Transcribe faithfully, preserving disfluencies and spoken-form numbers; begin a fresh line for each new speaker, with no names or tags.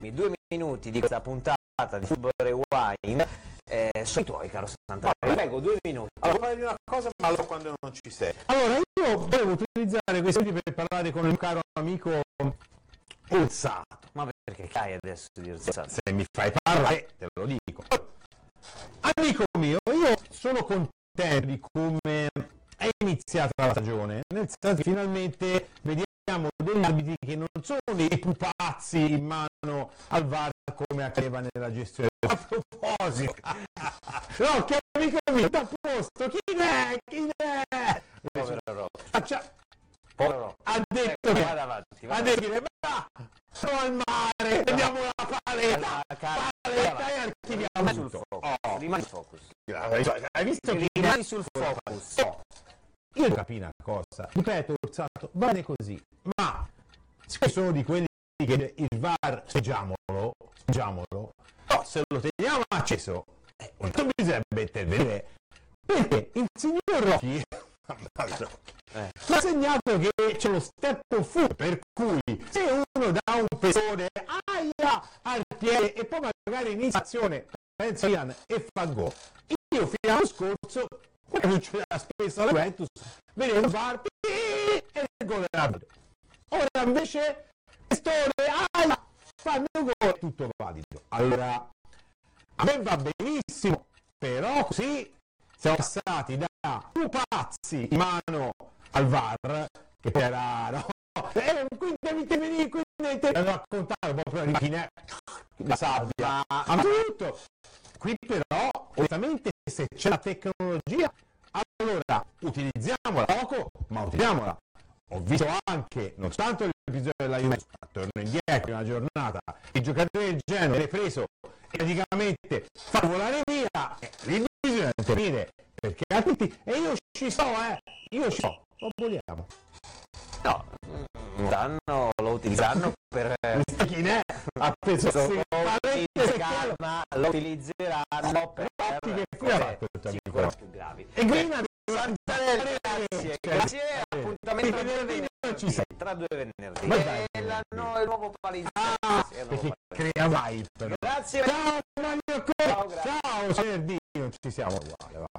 due minuti di questa puntata di Football Rewind eh, sono i tuoi, caro Santarelli. Prego, due minuti.
Allora, parli una cosa, ma allora quando non ci sei.
Allora, io volevo utilizzare questi minuti per parlare con il caro amico Orsato.
Ma perché cai adesso di Orsato?
Se mi fai parlare, te lo dico. Amico mio, io sono contento di come è iniziata la stagione, nel senso che finalmente vediamo degli arbitri che non sono dei pupazzi in mano al V A R come accadeva nella gestione. A proposito, no, che amico mio, da posto, chi è? Chi è?
Povero Rocco.
Faccia...
Povero.
Ha detto che...
Vada avanti, vada
ha detto che... Ma, sono al mare, andiamo alla paletta, paletta e archiviamo
sul
tutto.
focus.
Oh.
Rimani focus.
Hai visto che...
Rimani sul focus.
Oh. Io devo capire una cosa, ripeto, Orsato, va bene così, ma se sono di quelli che il V A R, speggiamolo, speggiamolo, no, se lo teniamo acceso, eh, non bisognerebbe intervenire, perché il signor Rocchi
Eh.
mi ha segnato che c'è lo step on foot, per cui se uno dà un pesone aia, al piede e poi magari inizia azione, pensa Ian e fa gol. Io fino all'anno scorso, quando c'era spesso la Juventus, vedevo il V A R e il gol era valido. Ora invece pestone aia, fanno gol, tutto valido. Allora, a me va benissimo, però così siamo passati da pupazzi in mano al V A R, che poi era, no, eh, quindi devi venire, quindi devi raccontare proprio la macchina, la sabbia, ma tutto. Qui però, onestamente, se c'è la tecnologia, allora utilizziamola poco, ma utilizziamola. Ho visto anche, non soltanto l'episodio della Juventus, ma torno indietro in una giornata, il giocatore del Genoa viene preso e praticamente fa volare via, e lì bisogna intervenire, perché altrimenti, e io ci sto, eh, io ci sto, lo vogliamo.
No, danno, lo utilizzeranno per...
Questa chi ne è? Ha preso
in
palette
calma, lo utilizzeranno per...
che qui ha fatto il tuo amico,
cose più gravi.
e Grina
Santarelli, grazie, grazie, appuntamento tra due venerdì,
ci sei.
tra due venerdì.
Ma dai,
E la, no, il nuovo palinsesto.
Ah,
Sì, il nuovo
perché
palinsesto.
crea vibe.
Grazie.
Ciao Mario,
Ciao, grazie.
ciao, venerdì, non ci siamo uguali.